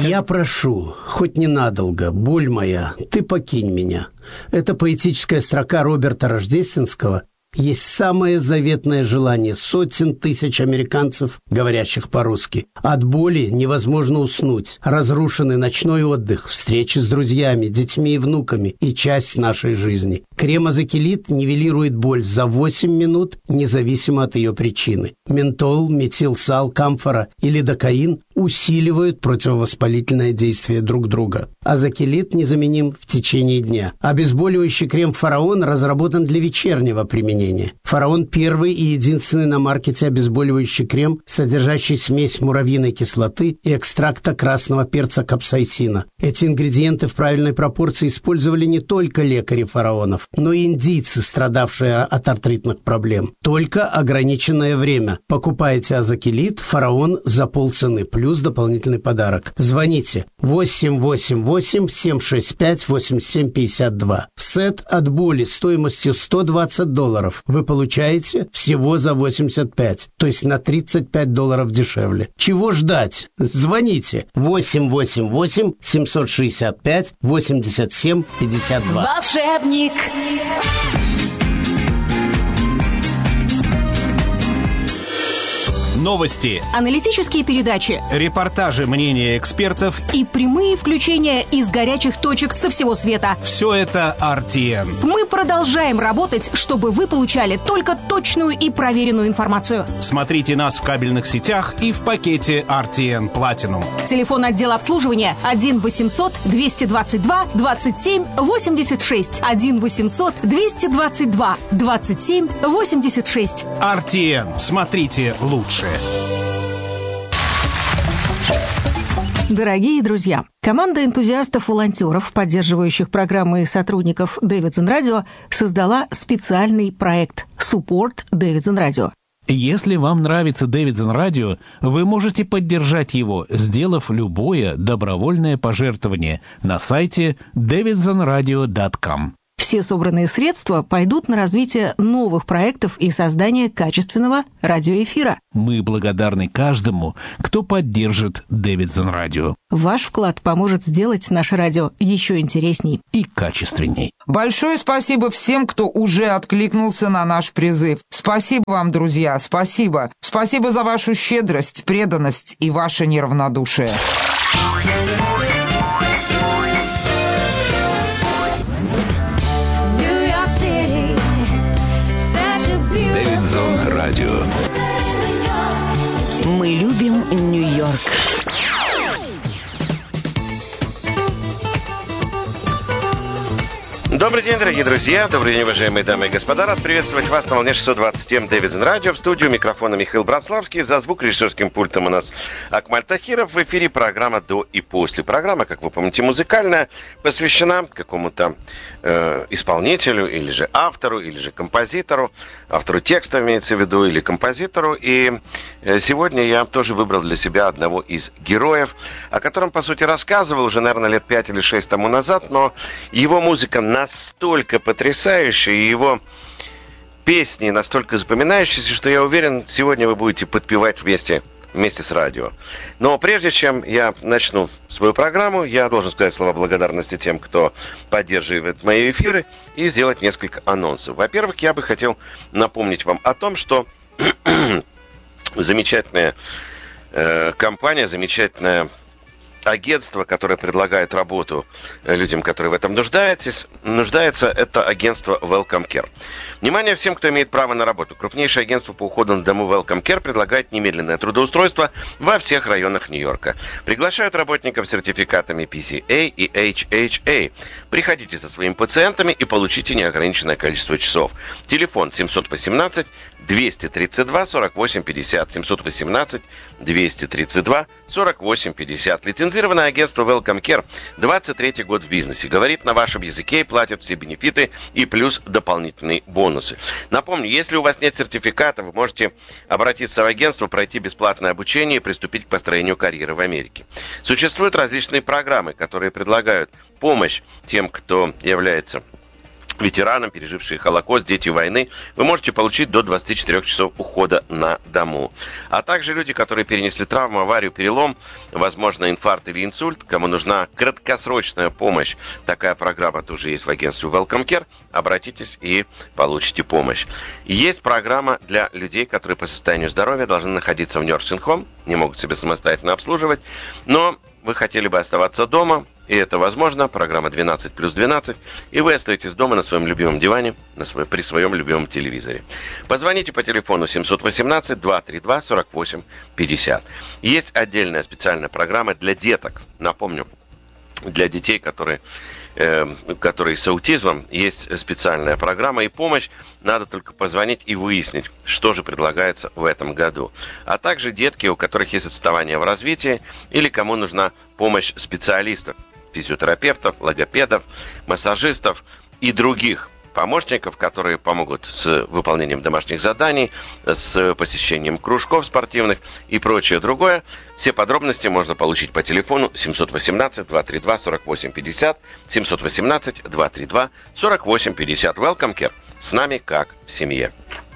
Я прошу, хоть ненадолго, боль моя, ты покинь меня. Это поэтическая строка Роберта Рождественского есть самое заветное желание сотен тысяч американцев, говорящих по-русски. От боли невозможно уснуть. Разрушенный ночной отдых, встречи с друзьями, детьми и внуками и часть нашей жизни. Крем Азакелит нивелирует боль за 8 минут, независимо от ее причины. Ментол, метилсал, камфора и лидокаин усиливают противовоспалительное действие друг друга. Азакелит незаменим в течение дня. Обезболивающий крем «Фараон» разработан для вечернего применения. «Фараон» – первый и единственный на маркете обезболивающий крем, содержащий смесь муравьиной кислоты и экстракта красного перца капсаицина. Эти ингредиенты в правильной пропорции использовали не только лекари фараонов, но и индийцы, страдавшие от артритных проблем. Только ограниченное время. Покупайте Азакелит «Фараон» за полцены, плюс дополнительный подарок. Звоните 888-765-8752. Сет от боли стоимостью $120 вы получаете всего за 85, то есть на $35 дешевле. Чего ждать? Звоните 888-765-8752. Волшебник. Новости, аналитические передачи, репортажи, мнения экспертов и прямые включения из горячих точек со всего света. Все это RTN. Мы продолжаем работать, чтобы вы получали только точную и проверенную информацию. Смотрите нас в кабельных сетях и в пакете RTN Platinum. Телефон отдела обслуживания 1-800-222-27-86. 1-800-222-27-86. RTN. Смотрите лучше. Дорогие друзья, команда энтузиастов-волонтеров, поддерживающих программы и сотрудников Davidson Radio, создала специальный проект Support Davidson Radio. Если вам нравится Davidson Radio, вы можете поддержать его, сделав любое добровольное пожертвование на сайте davidsonradio.com. Все собранные средства пойдут на развитие новых проектов и создание качественного радиоэфира. Мы благодарны каждому, кто поддержит Davidson Radio. Ваш вклад поможет сделать наше радио еще интересней и качественней. Большое спасибо всем, кто уже откликнулся на наш призыв. Спасибо вам, друзья, спасибо. Спасибо за вашу щедрость, преданность и ваше неравнодушие. Davidson Radio. Мы любим Нью-Йорк. Добрый день, дорогие друзья, добрый день, уважаемые дамы и господа. Рад приветствовать вас на волне 627 Davidson Radio. В студию микрофона Михаил Братславский. За звукорежиссерским пультом у нас Акмаль Тахиров. В эфире программа «До и после». Программа, как вы помните, музыкальная, посвящена какому-то исполнителю, или же автору, или же композитору. Автору текста имеется в виду, или композитору. И сегодня я тоже выбрал для себя одного из героев, о котором, по сути, рассказывал уже, наверное, лет 5 или 6 тому назад, но его музыка настолько потрясающая, и его песни настолько запоминающиеся, что я уверен, сегодня вы будете подпевать вместе с радио. Но прежде чем я начну свою программу, я должен сказать слова благодарности тем, кто поддерживает мои эфиры, и сделать несколько анонсов. Во-первых, я бы хотел напомнить вам о том, что замечательная компания, замечательная агентство, которое предлагает работу людям, которые в этом нуждаются, это агентство Welcome Care. Внимание всем, кто имеет право на работу. Крупнейшее агентство по уходу на дому Welcome Care предлагает немедленное трудоустройство во всех районах Нью-Йорка. Приглашают работников с сертификатами PCA и HHA. Приходите со своими пациентами и получите неограниченное количество часов. Телефон 718 232 48 50 718 232 48 50. Лицензированное агентство Welcome Care, 23-й год в бизнесе. Говорит на вашем языке и платит все бенефиты и плюс дополнительные бонусы. Напомню, если у вас нет сертификата, вы можете обратиться в агентство, пройти бесплатное обучение и приступить к построению карьеры в Америке. Существуют различные программы, которые предлагают помощь тем, кто является ветеранам, пережившие Холокост, дети войны, вы можете получить до 24 часов ухода на дому. А также люди, которые перенесли травму, аварию, перелом, возможно, инфаркт или инсульт, кому нужна краткосрочная помощь. Такая программа тоже есть в агентстве Welcome Care. Обратитесь и получите помощь. Есть программа для людей, которые по состоянию здоровья должны находиться в nursing home, не могут себя самостоятельно обслуживать, но вы хотели бы оставаться дома, и это возможно, программа 12+12, и вы остаетесь дома на своем любимом диване, при своем любимом телевизоре. Позвоните по телефону 718-232-48-50. Есть отдельная специальная программа для деток, напомню, для детей, которые с аутизмом, есть специальная программа и помощь. Надо только позвонить и выяснить, что же предлагается в этом году. А также детки, у которых есть отставание в развитии или кому нужна помощь специалистов, физиотерапевтов, логопедов, массажистов и других помощников, которые помогут с выполнением домашних заданий, с посещением кружков спортивных и прочее другое. Все подробности можно получить по телефону 718-232-48-50, 718-232-48-50. Welcome Care. С нами как в семье.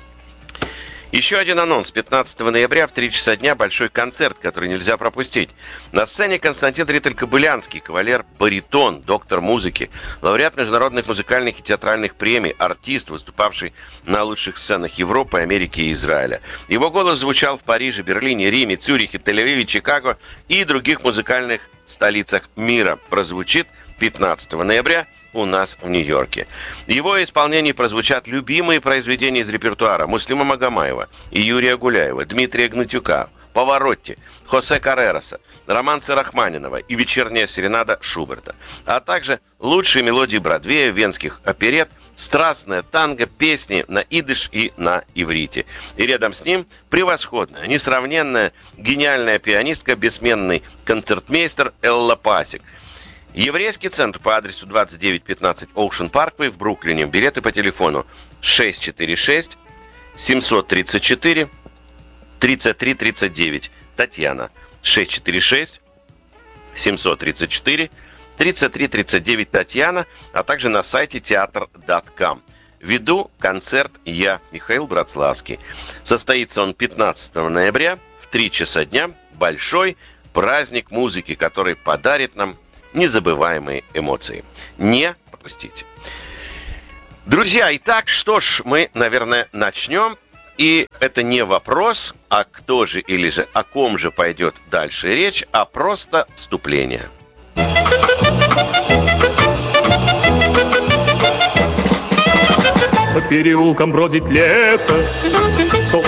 Еще один анонс. 15 ноября в 3 часа дня большой концерт, который нельзя пропустить. На сцене Константин Ритель-Кобылянский, кавалер-баритон, доктор музыки, лауреат международных музыкальных и театральных премий, артист, выступавший на лучших сценах Европы, Америки и Израиля. Его голос звучал в Париже, Берлине, Риме, Цюрихе, Тель-Авиве, Чикаго и других музыкальных столицах мира. Прозвучит 15 ноября у нас в Нью-Йорке. В его исполнении прозвучат любимые произведения из репертуара Муслима Магомаева и Юрия Гуляева, Дмитрия Гнатюка, Паваротти, Хосе Каррероса, романсы Рахманинова и вечерняя серенада Шуберта, а также лучшие мелодии Бродвея, венских оперет, страстная танго, песни на идиш и на иврите. И рядом с ним превосходная, несравненная, гениальная пианистка, бессменный концертмейстер Элла Пасик. Еврейский центр по адресу 2915 Ocean Parkway в Бруклине. Билеты по телефону 646-734-3339. Татьяна. 646-734-3339 Татьяна, а также на сайте театр.com. Веду концерт я, Михаил Братславский. Состоится он 15 ноября в 3 часа дня. Большой праздник музыки, который подарит нам незабываемые эмоции. Не пропустите. Друзья, итак, что ж, мы, наверное, начнем. И это не вопрос, а кто же или же о ком же пойдет дальше речь, а просто вступление. По переулкам бродит лето,